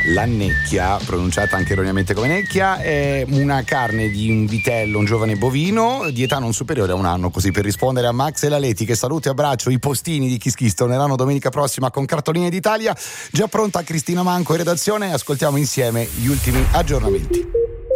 L'annecchia, pronunciata anche erroneamente come necchia, è una carne di un vitello, un giovane bovino di età non superiore a un anno. Così, per rispondere a Max e la Leti, che saluto e abbraccio, i postini di Kiss Kiss torneranno domenica prossima con Cartoline d'Italia. Già pronta Cristina Manco in redazione, ascoltiamo insieme gli ultimi aggiornamenti.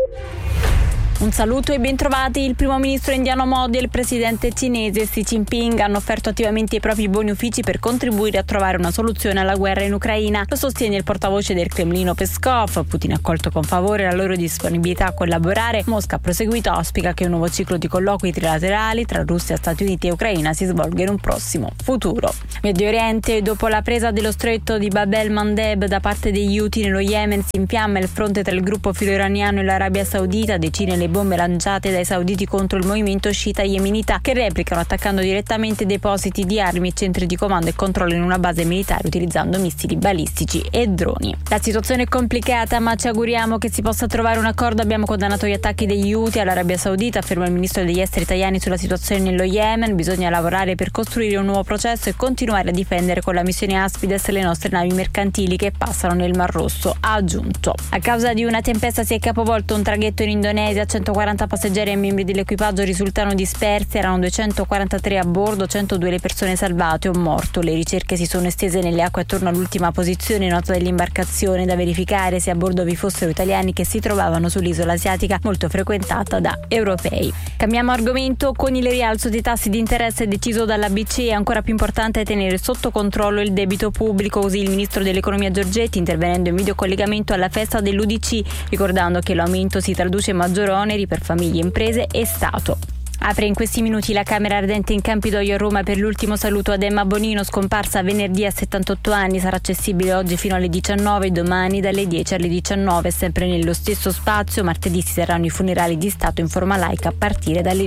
Un saluto e bentrovati. Il primo ministro indiano Modi e il presidente cinese Xi Jinping hanno offerto attivamente i propri buoni uffici per contribuire a trovare una soluzione alla guerra in Ucraina. Lo sostiene il portavoce del Cremlino Peskov. Putin ha accolto con favore la loro disponibilità a collaborare. Mosca, ha proseguito, auspica che un nuovo ciclo di colloqui trilaterali tra Russia, Stati Uniti e Ucraina si svolga in un prossimo futuro. Medio Oriente, dopo la presa dello stretto di Bab el-Mandeb da parte degli Houthi nello Yemen, si infiamma il fronte tra il gruppo filo-iraniano e l'Arabia Saudita. Decine le bombe lanciate dai sauditi contro il movimento sciita yemenita, che replicano attaccando direttamente depositi di armi e centri di comando e controllo in una base militare utilizzando missili balistici e droni. La situazione è complicata, ma ci auguriamo che si possa trovare un accordo. Abbiamo condannato gli attacchi degli Houthi all'Arabia Saudita, afferma il ministro degli esteri italiani sulla situazione nello Yemen. Bisogna lavorare per costruire un nuovo processo e continuare a difendere con la missione Aspides le nostre navi mercantili che passano nel Mar Rosso, ha aggiunto. A causa di una tempesta si è capovolto un traghetto in Indonesia. 140 passeggeri e membri dell'equipaggio risultano dispersi. Erano 243 a bordo, 102 le persone salvate, un morto. Le ricerche si sono estese nelle acque attorno all'ultima posizione nota dell'imbarcazione, da verificare se a bordo vi fossero italiani che si trovavano sull'isola asiatica molto frequentata da europei. Cambiamo argomento. Con il rialzo dei tassi di interesse deciso dalla BCE è ancora più importante tenere sotto controllo il debito pubblico, così il ministro dell'economia Giorgetti, intervenendo in videocollegamento alla festa dell'UDC, ricordando che l'aumento si traduce in maggiori oneri per famiglie, imprese e Stato. Apre in questi minuti la Camera Ardente in Campidoglio a Roma per l'ultimo saluto ad Emma Bonino, scomparsa venerdì a 78 anni. Sarà accessibile oggi fino alle 19, domani dalle 10 alle 19, sempre nello stesso spazio. Martedì si terranno i funerali di Stato in forma laica a partire dalle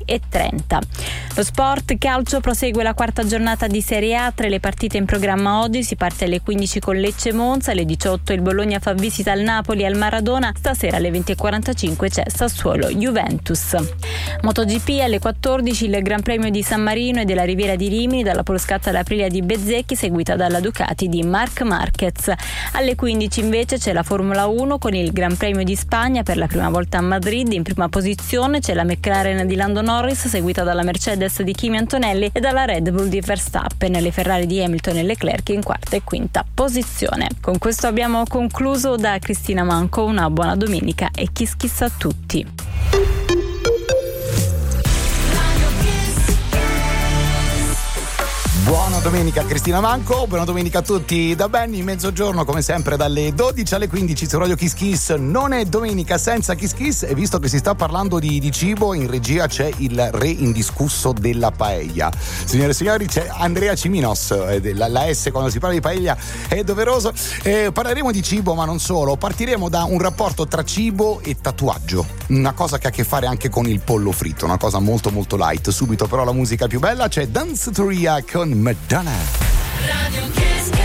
12:30. Lo sport calcio, prosegue la quarta giornata di Serie A. Tra le partite in programma oggi si parte alle 15 con Lecce Monza, alle 18 il Bologna fa visita al Napoli al Maradona. Stasera alle 20:45 c'è Sassuolo Juventus. MotoGP alle 14 il Gran Premio di San Marino e della Riviera di Rimini, dalla Polescazza all'Aprilia di Bezzecchi, seguita dalla Ducati di Marc Marquez. Alle 15 invece c'è la Formula 1 con il Gran Premio di Spagna per la prima volta a Madrid. In prima posizione c'è la McLaren di Lando Norris, seguita dalla Mercedes di Kimi Antonelli e dalla Red Bull di Verstappen. Le Ferrari di Hamilton e Leclerc in quarta e quinta posizione. Con questo abbiamo concluso. Da Cristina Manco una buona domenica e Kiss Kiss a tutti. Buona domenica Cristina Manco, buona domenica a tutti da Benny. Mezzogiorno come sempre dalle 12 alle 15 su Radio Kiss Kiss. Non è domenica senza Kiss Kiss, e visto che si sta parlando di cibo, in regia c'è il re indiscusso della paella. Signore e signori, c'è Andrea Ciminos. La S quando si parla di paella è doveroso. Parleremo di cibo, ma non solo. Partiremo da un rapporto tra cibo e tatuaggio, una cosa che ha a che fare anche con il pollo fritto, una cosa molto molto light. Subito però la musica più bella, c'è Dance to Ria con Madonna. Radio Kiss.